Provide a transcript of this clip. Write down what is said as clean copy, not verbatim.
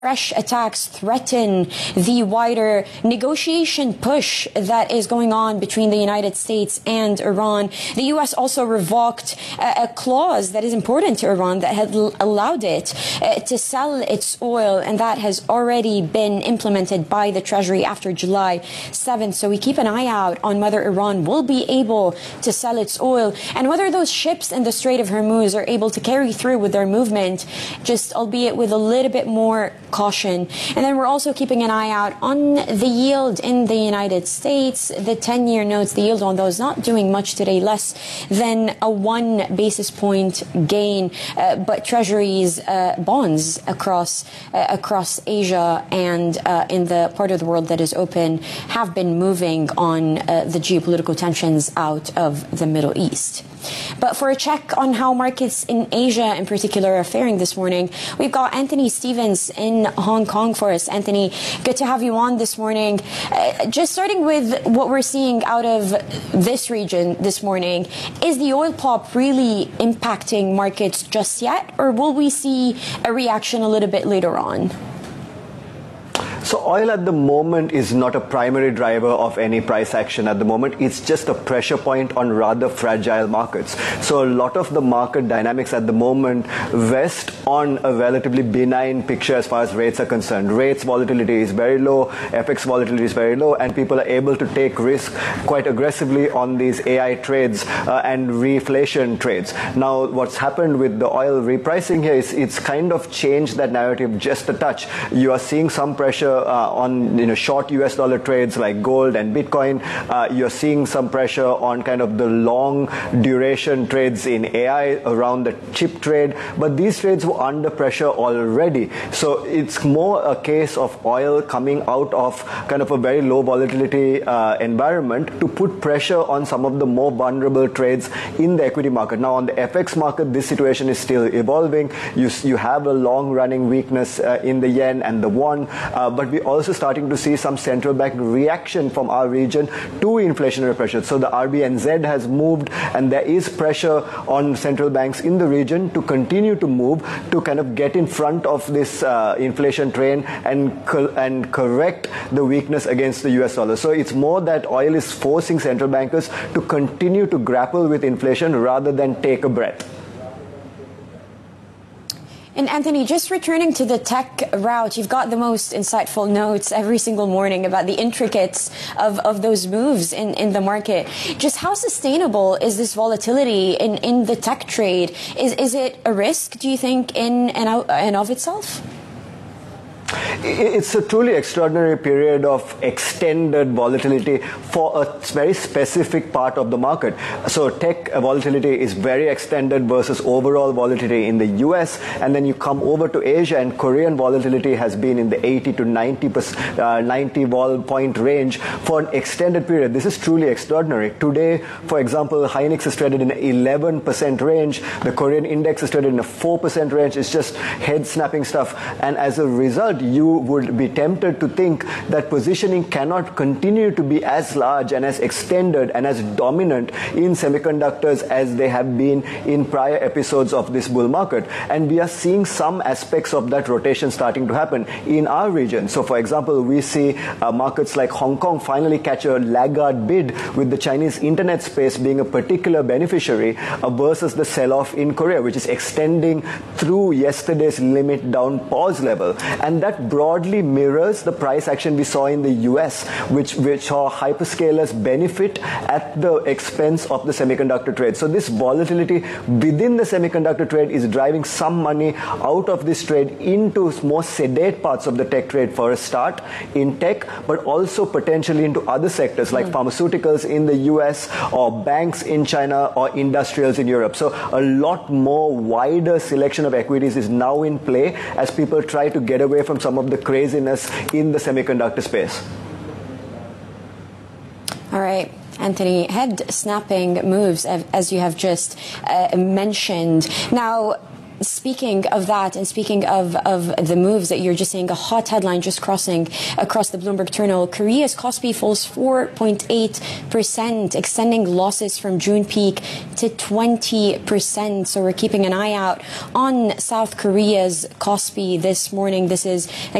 Fresh attacks threaten the wider negotiation push that is going on between the United States and Iran. The U.S. also revoked a clause that is important to Iran that had allowed it to sell its oil, and that has already been implemented by the Treasury after July 7th. So we keep an eye out on whether Iran will be able to sell its oil and whether those ships in the Strait of Hormuz are able to carry through with their movement, just albeit with a little bit more caution. And then we're also keeping an eye out on the yield in the United States. The 10-year notes, the yield on those not doing much today, less than a 1 basis point gain. But Treasuries, bonds across Asia and in the part of the world that is open have been moving on the geopolitical tensions out of the Middle East. But for a check on how markets in Asia in particular are faring this morning, we've got Anthony Stevens in Hong Kong for us. Anthony, good to have you on this morning. Just starting with what we're seeing out of this region this morning, is the oil pop really impacting markets just yet, or will we see a reaction a little bit later on? So oil at the moment is not a primary driver of any price action at the moment. It's just a pressure point on rather fragile markets. So a lot of the market dynamics at the moment rest on a relatively benign picture as far as rates are concerned. Rates volatility is very low, FX volatility is very low, and people are able to take risk quite aggressively on these AI trades and reflation trades. Now, what's happened with the oil repricing here is it's kind of changed that narrative just a touch. You are seeing some pressure on short US dollar trades like gold and Bitcoin. You're seeing some pressure on kind of the long duration trades in AI around the chip trade, but these trades were under pressure already. So it's more a case of oil coming out of kind of a very low volatility environment to put pressure on some of the more vulnerable trades in the equity market. Now on the FX market, this situation is still evolving. You have a long running weakness in the yen and the won, but we're also starting to see some central bank reaction from our region to inflationary pressure. So the RBNZ has moved, and there is pressure on central banks in the region to continue to move to kind of get in front of this inflation train and correct the weakness against the US dollar. So it's more that oil is forcing central bankers to continue to grapple with inflation rather than take a breath. And Anthony, just returning to the tech route, you've got the most insightful notes every single morning about the intricacies of those moves in the market. Just how sustainable is this volatility in the tech trade? Is it a risk, do you think, in and of itself? It's a truly extraordinary period of extended volatility for a very specific part of the market. So tech volatility is very extended versus overall volatility in the US, and then you come over to Asia, and Korean volatility has been in the 80 to 90 vol point range for an extended period. This is truly extraordinary. Today, for example, Hynix is traded in an 11% range. The Korean index is traded in a 4% range. It's just head-snapping stuff. And as a result, you would be tempted to think that positioning cannot continue to be as large and as extended and as dominant in semiconductors as they have been in prior episodes of this bull market. And we are seeing some aspects of that rotation starting to happen in our region. So for example, we see markets like Hong Kong finally catch a laggard bid, with the Chinese internet space being a particular beneficiary versus the sell-off in Korea, which is extending through yesterday's limit down pause level. And that broadly mirrors the price action we saw in the US, which saw hyperscalers benefit at the expense of the semiconductor trade. So this volatility within the semiconductor trade is driving some money out of this trade into more sedate parts of the tech trade for a start in tech, but also potentially into other sectors like pharmaceuticals in the US or banks in China or industrials in Europe. So a lot more wider selection of equities is now in play as people try to get away from some of the craziness in the semiconductor space. All right. Anthony, head snapping moves, as you have just mentioned. Now, Speaking of that, and speaking of the moves that you're just saying, a hot headline just crossing across the Bloomberg Terminal, Korea's Kospi falls 4.8%, extending losses from June peak to 20%. So we're keeping an eye out on South Korea's Kospi this morning. This is